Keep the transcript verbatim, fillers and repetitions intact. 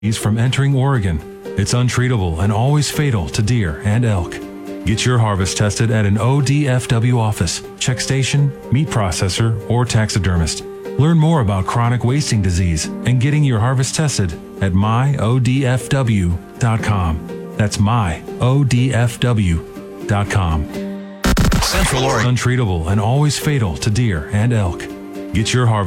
from entering Oregon. It's untreatable and always fatal to deer and elk. Get your harvest tested at an O D F W office, check station, meat processor, or taxidermist. Learn more about chronic wasting disease and getting your harvest tested at my O D F W dot com. That's my O D F W dot com. Central Oregon. Untreatable and always fatal to deer and elk. Get your harvest